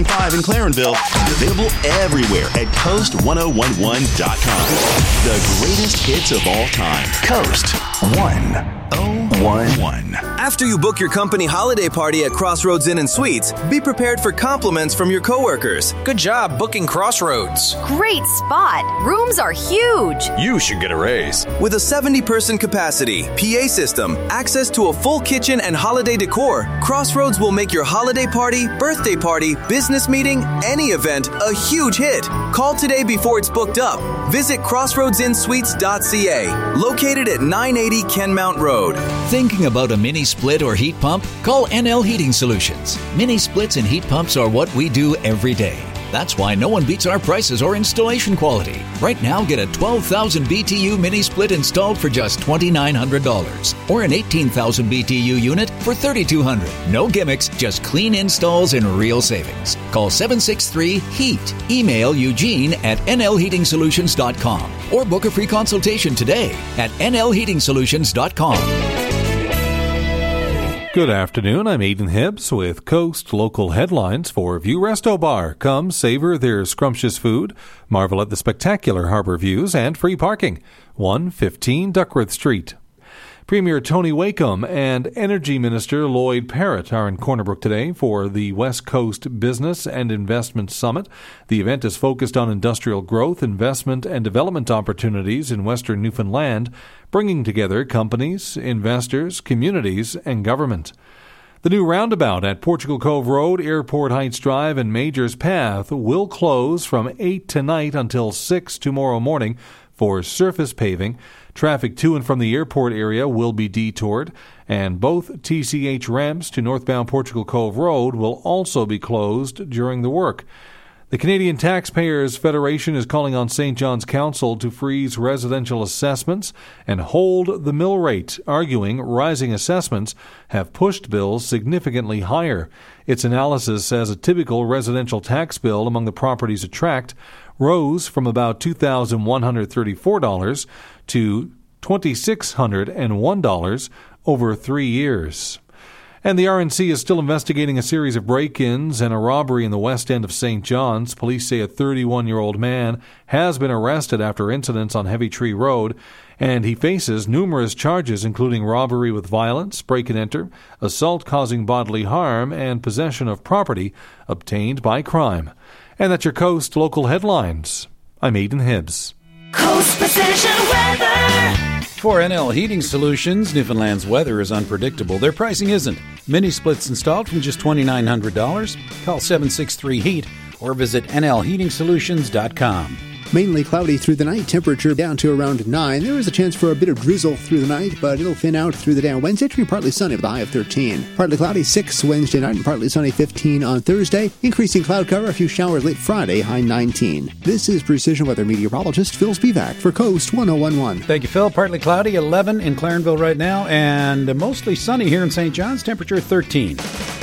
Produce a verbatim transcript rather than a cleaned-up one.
five in Clarenville and available everywhere at coast ten eleven dot com. The greatest hits of all time. Coast ten eleven. After you book your company holiday party at Crossroads Inn and Suites, be prepared for compliments from your coworkers. Good job booking Crossroads. Great spot. Rooms are huge. You should get a raise. With a seventy-person capacity, P A system, access to a full kitchen and holiday decor, Crossroads will make your holiday party, birthday party, business meeting, any event a huge hit. Call today before it's booked up. Visit crossroads inn suites dot c a, located at nine eighty Kenmount Road. Thinking about a mini split or heat pump? Call N L Heating Solutions. Mini splits and heat pumps are what we do every day. That's why no one beats our prices or installation quality. Right now, get a twelve thousand B T U mini split installed for just two thousand nine hundred dollars or an eighteen thousand B T U unit for three thousand two hundred dollars. No gimmicks, just clean installs and real savings. Call seven six three HEAT. Email Eugene at N L heating solutions dot com or book a free consultation today at N L heating solutions dot com. Good afternoon, I'm Aidan Hibbs with Coast Local Headlines for View Resto Bar. Come savor their scrumptious food, marvel at the spectacular harbor views, and free parking. one fifteen Duckworth Street. Premier Tony Wakeham and Energy Minister Lloyd Parrott are in Corner Brook today for the West Coast Business and Investment Summit. The event is focused on industrial growth, investment, and development opportunities in western Newfoundland, bringing together companies, investors, communities, and government. The new roundabout at Portugal Cove Road, Airport Heights Drive, and Majors Path will close from eight tonight until six tomorrow morning for surface paving. Traffic to and from the airport area will be detoured, and both T C H ramps to northbound Portugal Cove Road will also be closed during the work. The Canadian Taxpayers Federation is calling on Saint John's Council to freeze residential assessments and hold the mill rate, arguing rising assessments have pushed bills significantly higher. Its analysis says a typical residential tax bill among the properties it tracked rose from about two thousand one hundred thirty-four dollars to two thousand six hundred one dollars over three years. And the R N C is still investigating a series of break-ins and a robbery in the west end of Saint John's. Police say a thirty-one-year-old man has been arrested after incidents on Heavy Tree Road, and he faces numerous charges, including robbery with violence, break-and-enter, assault causing bodily harm, and possession of property obtained by crime. And that's your Coast Local Headlines. I'm Aidan Hibbs. Coast Precision Weather. For N L Heating Solutions, Newfoundland's weather is unpredictable. Their pricing isn't. Mini splits installed from just two thousand nine hundred dollars. Call seven six three HEAT or visit N L heating solutions dot com. Mainly cloudy through the night, temperature down to around nine. There is a chance for a bit of drizzle through the night, but it'll thin out through the day on Wednesday, turning partly sunny with a high of thirteen. Partly cloudy, six Wednesday night, and partly sunny, fifteen on Thursday. Increasing cloud cover, a few showers late Friday, high nineteen. This is Precision Weather meteorologist Phil Spivak for Coast ten eleven. Thank you, Phil. Partly cloudy, eleven in Clarenville right now, and mostly sunny here in Saint John's, temperature thirteen.